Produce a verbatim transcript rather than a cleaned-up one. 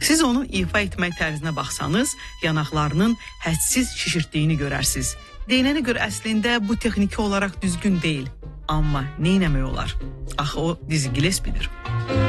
Siz onun ifa etmək tərzinə baxsanız, yanaqlarının hədsiz şişirtdiyini görərsiniz. Deyilənə görə əslində bu texniki olaraq düzgün deyil. Amma neynəmək olar? Axı o Dizzy Gillespie'dir.